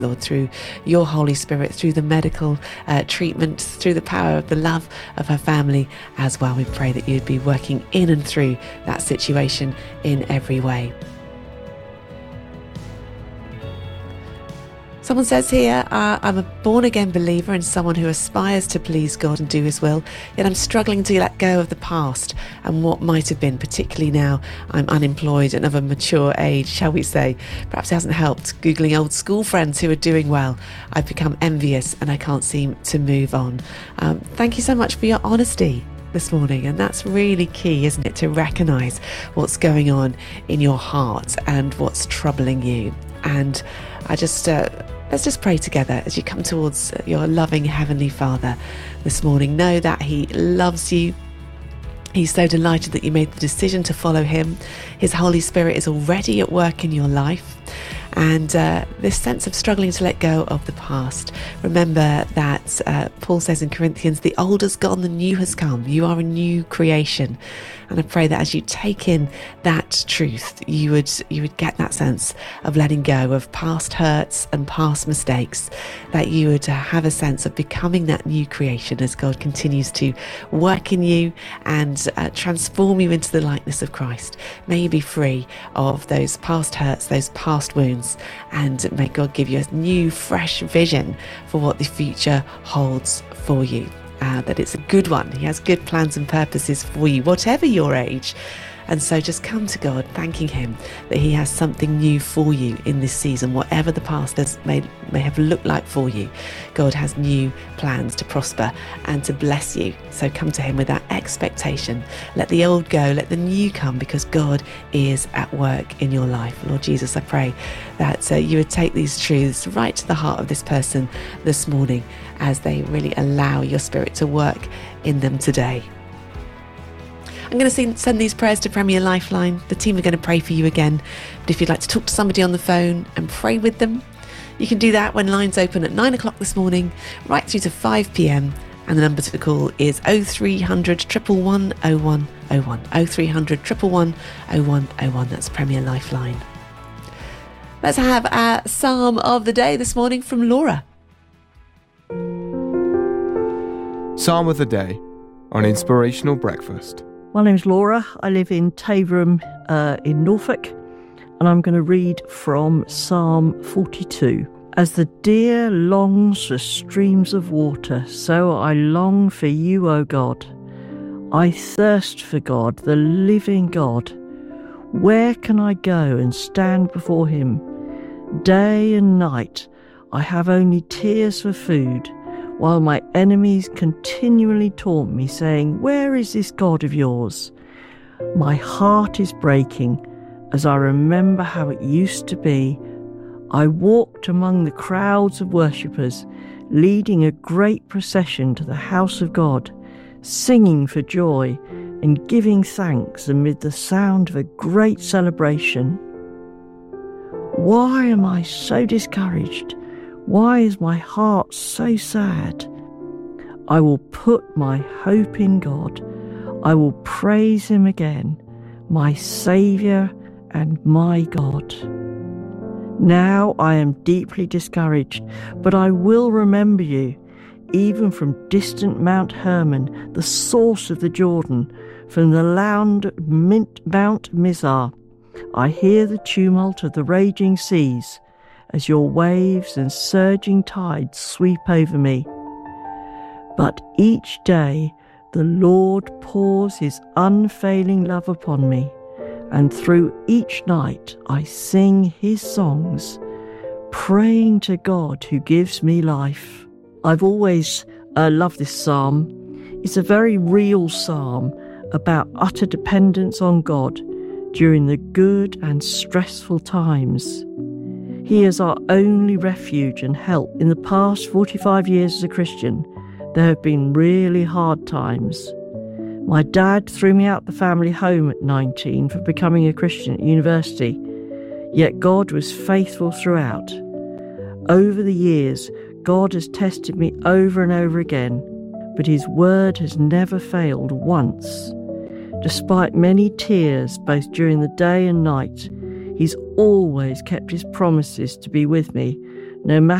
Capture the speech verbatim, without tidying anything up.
Lord, through your Holy Spirit, through the medical uh, treatment, through the power of the love of her family as well. We pray that you'd be working in and through that situation in every way. Someone says here, uh, I'm a born-again believer and someone who aspires to please God and do his will, yet I'm struggling to let go of the past and what might have been, particularly now I'm unemployed and of a mature age, shall we say. Perhaps it hasn't helped Googling old school friends who are doing well. I've become envious and I can't seem to move on. Um, thank you so much for your honesty this morning, and that's really key, isn't it, to recognise what's going on in your heart and what's troubling you. And I just uh, let's just pray together as you come towards your loving Heavenly Father this morning. Know that he loves you. He's so delighted that you made the decision to follow him. His Holy Spirit is already at work in your life. And uh, this sense of struggling to let go of the past. Remember that uh, Paul says in Corinthians, the old has gone, the new has come. You are a new creation. And I pray that as you take in that truth, you would you would get that sense of letting go of past hurts and past mistakes, that you would uh, have a sense of becoming that new creation as God continues to work in you and uh, transform you into the likeness of Christ. May you be free of those past hurts, those past wounds, and may God give you a new, fresh vision for what the future holds for you. Uh, that it's a good one. He has good plans and purposes for you, whatever your age. And so just come to God, thanking him that he has something new for you in this season. Whatever the past has may, may have looked like for you, God has new plans to prosper and to bless you. So come to him with that expectation. Let the old go, let the new come, because God is at work in your life. Lord Jesus, I pray that uh, you would take these truths right to the heart of this person this morning as they really allow your Spirit to work in them today. I'm going to send these prayers to Premier Lifeline. The team are going to pray for you again. But if you'd like to talk to somebody on the phone and pray with them, you can do that when lines open at nine o'clock this morning, right through to five p.m. And the number to call is oh three hundred, one one one, oh one oh one. oh three hundred, one one one, oh one oh one. That's Premier Lifeline. Let's have our Psalm of the day this morning from Laura. Psalm of the day on Inspirational Breakfast. My name's Laura. I live in Taverham uh, in Norfolk, and I'm going to read from Psalm forty-two. As the deer longs for streams of water, so I long for you, O God. I thirst for God, the living God. Where can I go and stand before him? Day and night I have only tears for food, while my enemies continually taunt me, saying, where is this God of yours? My heart is breaking as I remember how it used to be. I walked among the crowds of worshippers, leading a great procession to the house of God, singing for joy and giving thanks amid the sound of a great celebration. Why am I so discouraged? Why is my heart so sad? I will put my hope in God. I will praise him again, my Saviour and my God. Now I am deeply discouraged, but I will remember you, even from distant Mount Hermon, the source of the Jordan, from the land Mount Mizar. I hear the tumult of the raging seas, as your waves and surging tides sweep over me. But each day the Lord pours his unfailing love upon me, and through each night I sing his songs, praying to God who gives me life. I've always uh, loved this psalm. It's a very real psalm about utter dependence on God during the good and stressful times. He is our only refuge and help. In the past forty-five years as a Christian, there have been really hard times. My dad threw me out the family home at nineteen for becoming a Christian at university, yet God was faithful throughout. Over the years, God has tested me over and over again, but his word has never failed once. Despite many tears, both during the day and night, he's always kept his promises to be with me, no matter